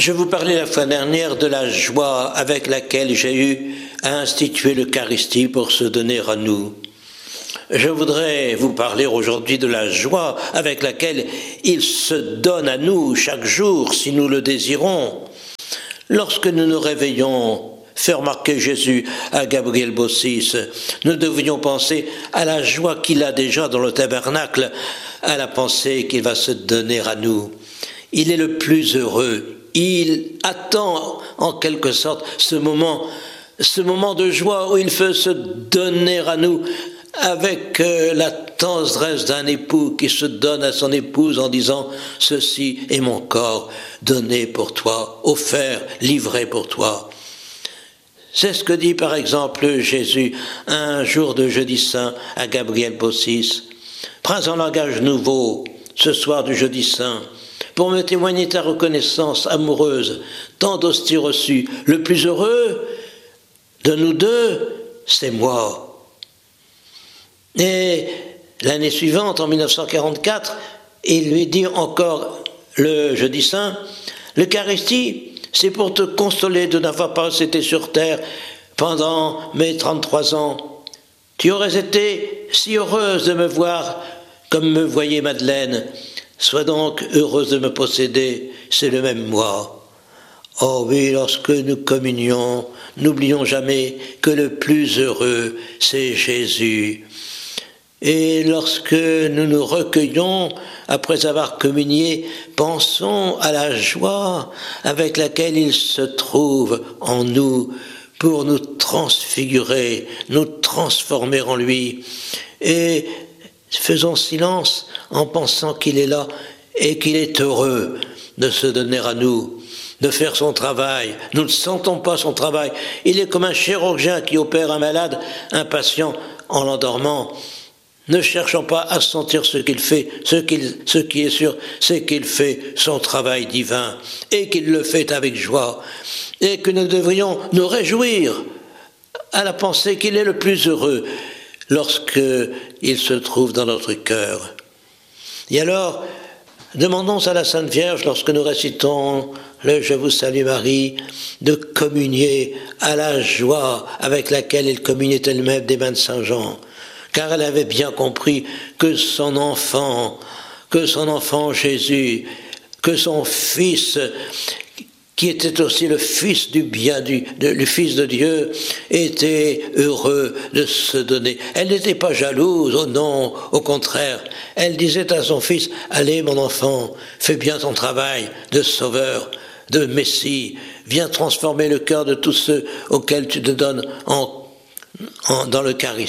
Je vous parlais la fois dernière de la joie avec laquelle j'ai eu à instituer l'Eucharistie pour se donner à nous. Je voudrais vous parler aujourd'hui de la joie avec laquelle il se donne à nous chaque jour si nous le désirons. Lorsque nous nous réveillons, fait remarquer Jésus à Gabriel Bossis, nous devrions penser à la joie qu'il a déjà dans le tabernacle, à la pensée qu'il va se donner à nous. Il est le plus heureux. Il attend en quelque sorte ce moment de joie où il veut se donner à nous avec la tendresse d'un époux qui se donne à son épouse en disant « Ceci est mon corps donné pour toi, offert, livré pour toi ». C'est ce que dit par exemple Jésus un jour de jeudi saint à Gabriel Bossis. « Prends un langage nouveau ce soir du jeudi saint. Pour me témoigner ta reconnaissance amoureuse, tant d'hosties reçues, le plus heureux de nous deux, c'est moi. » Et l'année suivante, en 1944, il lui dit encore le jeudi saint, « L'Eucharistie, c'est pour te consoler de n'avoir pas été sur terre pendant mes 33 ans. Tu aurais été si heureuse de me voir comme me voyait Madeleine. Sois donc heureuse de me posséder, c'est le même moi. » Oh oui, lorsque nous communions, n'oublions jamais que le plus heureux, c'est Jésus. Et lorsque nous nous recueillons, après avoir communié, pensons à la joie avec laquelle il se trouve en nous pour nous transfigurer, nous transformer en lui. Et faisons silence en pensant qu'il est là et qu'il est heureux de se donner à nous, de faire son travail. Nous ne sentons pas son travail. Il est comme un chirurgien qui opère un malade, un patient en l'endormant. Ne cherchons pas à sentir ce qu'il fait. Ce qui est sûr, c'est qu'il fait son travail divin et qu'il le fait avec joie. Et que nous devrions nous réjouir à la pensée qu'il est le plus heureux lorsqu'il se trouve dans notre cœur. Et alors, demandons à la Sainte Vierge, lorsque nous récitons le « Je vous salue Marie », de communier à la joie avec laquelle elle communiait elle-même des mains de Saint Jean. Car elle avait bien compris que son enfant Jésus, que son Fils, qui était aussi le Fils du bien, le Fils de Dieu, était heureux de se donner. Elle n'était pas jalouse, oh non, au contraire. Elle disait à son Fils, « Allez mon enfant, fais bien ton travail de sauveur, de Messie, viens transformer le cœur de tous ceux auxquels tu te donnes dans l'Eucharistie. »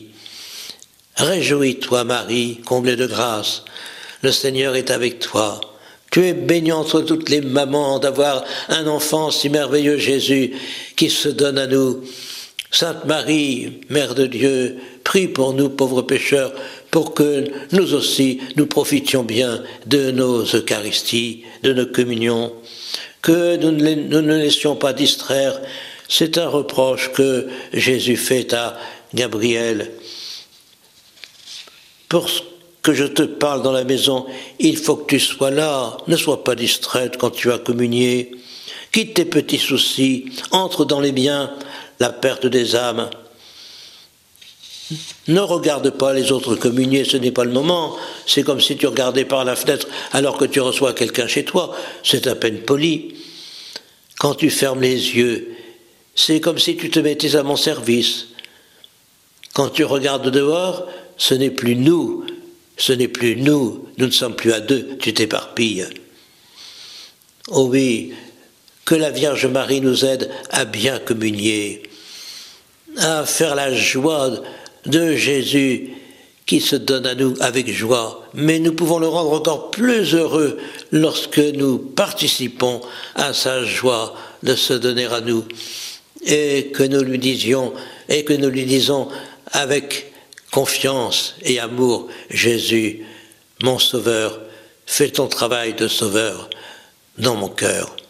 Réjouis-toi, Marie, comblée de grâce, le Seigneur est avec toi. Tu es bénie entre toutes les mamans d'avoir un enfant si merveilleux, Jésus, qui se donne à nous. Sainte Marie, Mère de Dieu, prie pour nous, pauvres pécheurs, pour que nous aussi, nous profitions bien de nos Eucharisties, de nos communions, que nous ne laissions pas distraire. C'est un reproche que Jésus fait à Gabriel. Pour que je te parle dans la maison, il faut que tu sois là. Ne sois pas distraite quand tu as communié. Quitte tes petits soucis, entre dans les biens, la perte des âmes. Ne regarde pas les autres communier, ce n'est pas le moment. C'est comme si tu regardais par la fenêtre alors que tu reçois quelqu'un chez toi. C'est à peine poli. Quand tu fermes les yeux, c'est comme si tu te mettais à mon service. Quand tu regardes dehors, ce n'est plus nous, nous ne sommes plus à deux, tu t'éparpilles. Oh oui, que la Vierge Marie nous aide à bien communier, à faire la joie de Jésus qui se donne à nous avec joie, mais nous pouvons le rendre encore plus heureux lorsque nous participons à sa joie de se donner à nous et que nous lui disons avec confiance et amour, Jésus, mon Sauveur, fais ton travail de Sauveur dans mon cœur.